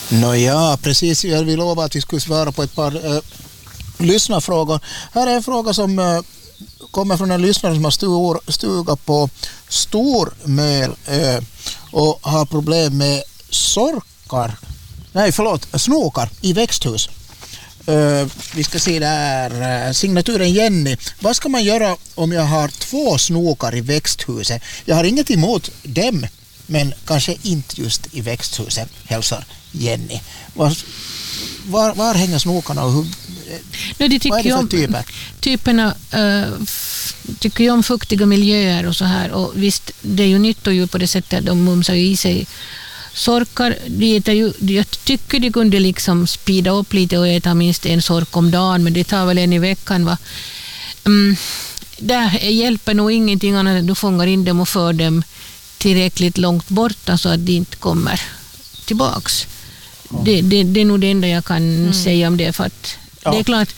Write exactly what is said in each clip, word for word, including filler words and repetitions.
Nå ja, precis. Jag vill lova att vi skulle svara på ett par äh, lyssnarfrågor. Här är en fråga som äh, kommer från en lyssnare som har stor, stuga på Stormöl äh, och har problem med sorkar. Nej, förlåt, snokar i växthus. Uh, vi ska se där, uh, signaturen Jenny. Vad ska man göra om jag har två snokar i växthuset? Jag har inget emot dem, men kanske inte just i växthuset, hälsar Jenny. Var, var, var hänger snokarna och hur, no, det vad är det för typer? Typerna uh, tycker ju om fuktiga miljöer och så här. Och visst, det är ju nytt och ju på det sättet att de mumsar i sig. Sorkar, det är ju, jag tycker de kunde liksom spida upp lite och äta minst en sork om dagen, men det tar väl en i veckan. Va? Mm, där hjälper nog ingenting annat än du fångar in dem och för dem tillräckligt långt borta så att de inte kommer tillbaks. Ja. Det, det, det är nog det enda jag kan mm. säga om det, för att ja. Det är klart,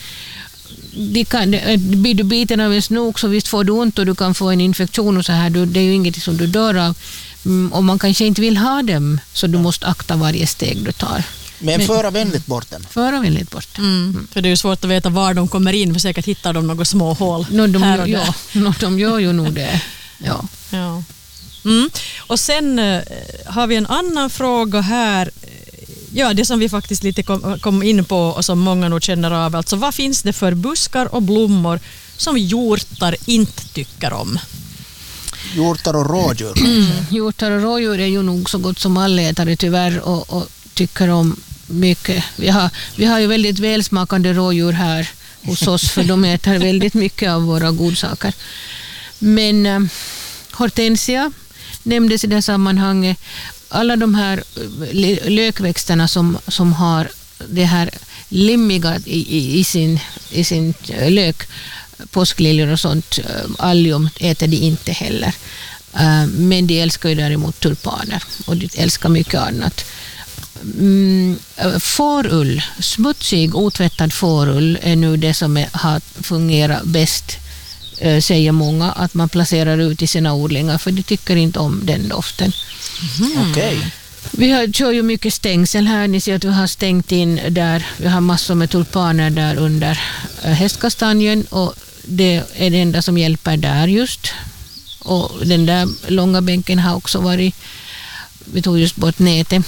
de kan, blir du biten av en snok så visst får du ont och du kan få en infektion och så här, det är ju inget som du dör av. Och man kanske inte vill ha dem, så du måste akta varje steg du tar. Men, Men föra vänligt bort dem. Föra vänligt bort. Mm. Mm. För det är ju svårt att veta var de kommer in, för säkert hittar de några små hål no, de här gör, och ja, no, de gör ju nog det. Ja. Ja. Mm. Och sen uh, har vi en annan fråga här. Ja, det som vi faktiskt lite kom, kom in på och som många nog känner av. Alltså, vad finns det för buskar och blommor som hjortar inte tycker om? Hjortar och rådjur. Mm. Hjortar och rådjur är ju nog så gott som allätare tyvärr och, och tycker om mycket. Vi har, vi har ju väldigt välsmakande rådjur här hos oss, för de äter väldigt mycket av våra godsaker. Men äh, hortensia nämndes i det sammanhanget. Alla de här lökväxterna som, som har det här limmiga i, i, i, sin, i sin lök, påskliljor och sånt, allium äter de inte heller. Men de älskar ju däremot tulpaner och de älskar mycket annat. Mm, fårull, smutsig, otvättad fårull är nu det som är, har fungerat bäst, säger många, att man placerar ut i sina odlingar, för de tycker inte om den doften. Mm. Okej. Okay. Vi har, kör ju mycket stängsel här. Ni ser att vi har stängt in där. Vi har massor med tulpaner där under hästkastanjen och det är det enda som hjälper där just. Och den där långa bänken har också varit, vi tog just bort nätet.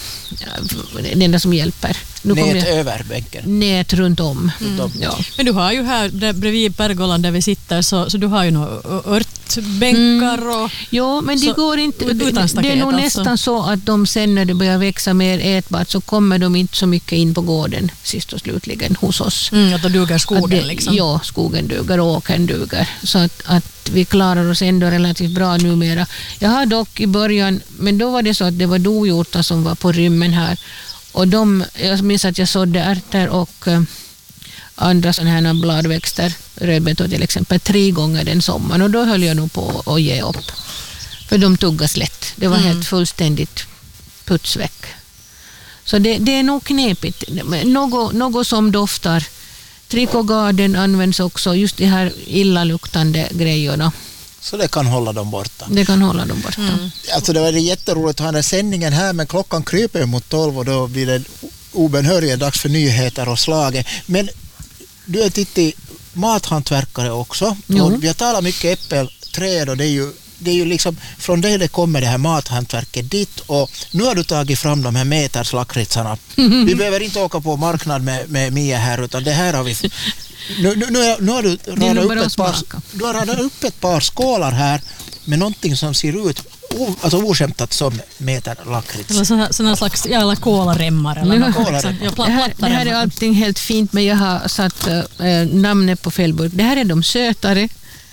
Det enda som hjälper. Nu nät jag, över bänken? Nät runt om. Mm. Ja. Men du har ju här där, bredvid pergolan där vi sitter, så, så du har ju några örtbänkar och... Mm. Ja, men det så, går inte. Utan staket, det är nog alltså. Nästan så att de sen när det börjar växa mer ätbart så kommer de inte så mycket in på gården sist och slutligen hos oss. Mm, att då duger skogen det, liksom. Ja, skogen duger och åkern duger. Så att, att vi klarar oss ändå relativt bra numera. Jag har dock i början, men då var det så att det var dojortar som var på rymmen här. Och de, jag minns att jag sådde ärtor och uh, andra sådana här bladväxter, rödbetor till exempel, tre gånger den sommaren. Och då höll jag nog på att ge upp. För de tuggas lätt. Det var mm. helt fullständigt putsväck. Så det, det är nog knepigt. Något, något som doftar. Trikogarden används också, just de här illaluktande grejerna. Så det kan hålla dem borta. Det kan hålla dem borta. Mm. Alltså det var jätteroligt att ha den här sändningen här, men klockan kryper mot tolv och då blir det obenhörligen dags för nyheter och slaget. Men du är titti mathantverkare också. Och vi har talat mycket äppelträd och det är ju det är ju liksom från det det kommer det här mathantverket dit, och nu har du tagit fram de här meterslakritsarna. Mm. Vi behöver inte åka på marknad med, med Mia här, utan det här har vi. Nu, nu, nu, nu har du radat upp, ett par, du har radat upp ett par skålar här med någonting som ser ut o, alltså oskämtat som meterlakrits. Eller sådana, sådana slags jävla kolaremmar. Eller ja. Ja, det, här, det här är allting helt fint, men jag har satt äh, namnet på felburk. Det här är de sötare.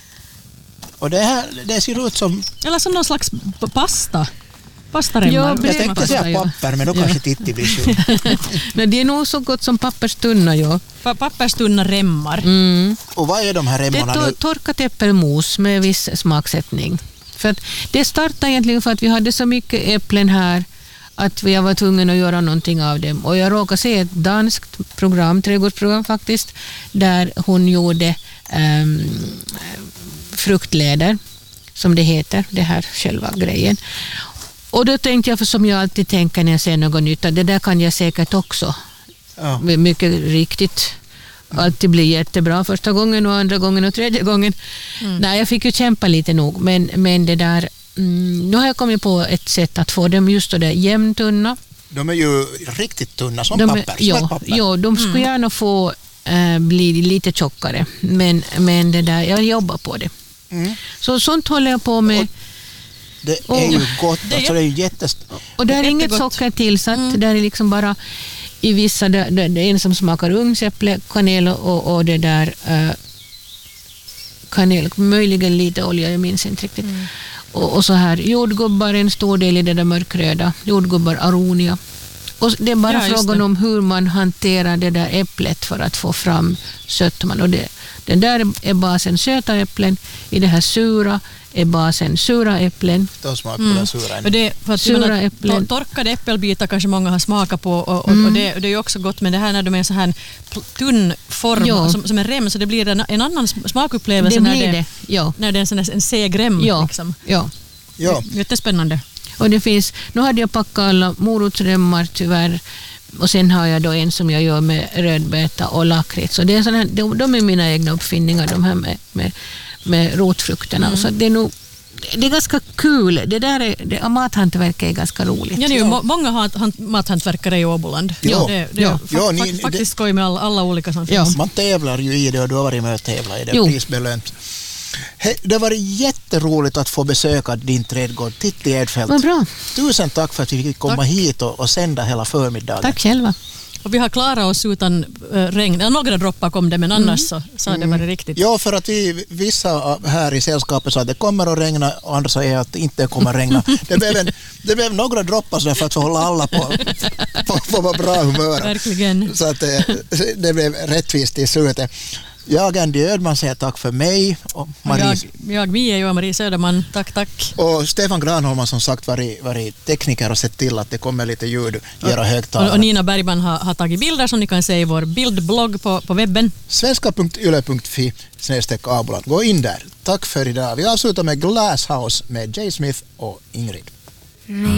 Och det här, det ser ut som... Eller som någon slags pasta. Pastaremmar. Ja, jag tänkte säga papper, men då kanske ja. Titti blir så. Nej, det är nog så gott som papperstunna, ja. Pa- papperstunna remmar. Mm. Och vad är de här remmarna? Det är to- torkat äppelmos med viss smaksättning. För att det startade egentligen för att vi hade så mycket äpplen här att vi var tvungna att göra någonting av dem. Och jag råkade se ett danskt program, trädgårdsprogram faktiskt, där hon gjorde um, fruktläder, som det heter, det här själva grejen. Och då tänkte jag, för som jag alltid tänker när jag ser något nytt, att det där kan jag säkert också. Ja. Mycket riktigt. Alltid blir jättebra första gången och andra gången och tredje gången. Mm. Nej, jag fick ju kämpa lite nog, men, men det där, mm, nu har jag kommit på ett sätt att få dem just det jämntunna. De är ju riktigt tunna som de, papper. Ja, papper. ja, de skulle mm. gärna få äh, bli lite tjockare, men, men det där, jag jobbar på det. Mm. Så sånt håller jag på med. Och det är och, ju gott, det är, alltså det är ju jättest... Och det är inget socker tillsatt, mm. det är liksom bara i vissa, det, det, det är en som smakar ungsäpple, kanel och, och det där äh, kanel, möjligen lite olja, jag minns inte riktigt. Mm. Och, och så här, jordgubbar, en stor del i det där mörkröda, jordgubbar, aronia. Och det är bara ja, frågan om hur man hanterar det där äpplet för att få fram sötman. Och det, det där är basen söta äpplen, i det här sura är basen sura äpplen. Då smakar mm. sura. Och det, för att sura menar, äpplen. Torkade äppelbitar kanske många har smakat på och, och, mm. och, det, och det är ju också gott, men det här när de är så här tunn form som, som en rem, så det blir en, en annan smakupplevelse det när, blir det, det. Ja. när det är en, sån här, en seg rem. Ja. Liksom. Ja. Ja. Jättespännande. Och det finns, nu hade jag packat alla morotsremmar tyvärr, och sen har jag då en som jag gör med rödbeta och lakrits. Och det är sån här, de, de är mina egna uppfinningar, de här med, med, med rotfrukterna. Mm. Så det är nog, det är ganska kul. Det där är, det, mathantverk är ganska roligt. Ja, det är ju må, många hat, mathantverkare i Åboland. Ja. Det, det ja. är ja, fa, ni, faktiskt skoj med alla, alla olika som ja. finns. Man tävlar ju i det, och du har varit med och tävlat i det, prisbelönt. He, det var jätteroligt att få besöka din trädgård, Titti Edfeldt. Vad bra. Tusen tack för att vi fick komma tack. hit och, och sända hela förmiddagen. Tack själva. Och vi har klarat oss utan äh, regn. Ja, några droppar kom det, men annars mm. så, så har det varit riktigt. Ja, för att vi vissa här i sällskapet sa att det kommer att regna, och andra säger att det inte kommer att regna. Det blev, en, det blev några droppar så för att få hålla alla på, på, på, på bra humör. Verkligen. Så att det, det blev rättvist i slutet. Jag, Andy Ödman, säger tack för mig. Och Marie. Jag, jag Mie och Marie Söderman, tack, tack. Och Stefan Granholm har som sagt varit, varit tekniker och sett till att det kommer lite ljud i era högtalare. Och, och Nina Bergman har, har tagit bilder som ni kan se i vår bildblogg på, på webben. svenska punkt yle punkt fi snedstreck Åboland. Gå in där. Tack för idag. Vi avslutar med Glasshouse med Jay Smith och Ingrid.